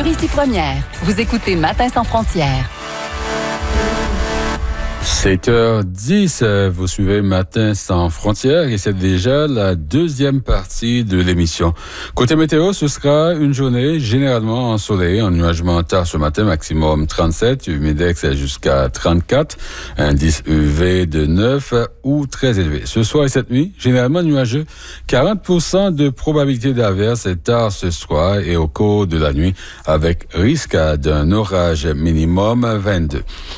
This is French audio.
sur Ici Première. Vous écoutez Matin sans frontières. 7h10, vous suivez Matin sans frontières et c'est déjà la deuxième partie de l'émission. Côté météo, ce sera une journée généralement ensoleillée, ennuagement tard ce matin, maximum 37, humidex jusqu'à 34, indice UV de 9 ou très élevé. Ce soir et cette nuit, généralement nuageux, 40% de probabilité d'averse tard ce soir et au cours de la nuit avec risque d'un orage minimum 22.